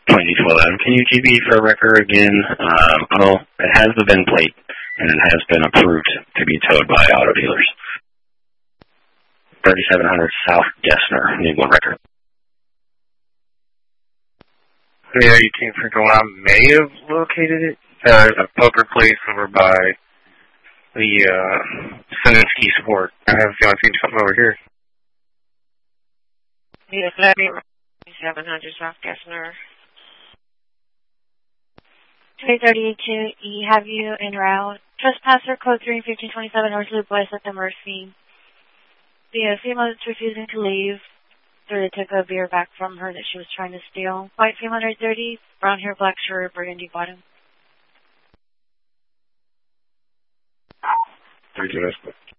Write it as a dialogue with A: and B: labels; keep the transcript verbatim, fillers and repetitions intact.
A: twenty twelve Adam, can you G B for a record again? Um, oh, it has the V I N plate, and it has been approved to be towed by auto dealers. thirty-seven hundred South Gessner, need one record.
B: Yeah, eighteen for going on may have located it. Uh, there's a poker place over by the uh, Sinensky Sport. I have the only thing something over here.
C: Yes, let me seven hundred South Gessner.
D: three thirty-eight to E, have you en route. Trespasser code three fifteen twenty-seven North Loop West at the Murphy. The female that's refusing to leave. So they took a beer back from her that she was trying to steal. White female one thirty, brown hair, black shirt, burgundy bottom.
B: Three two,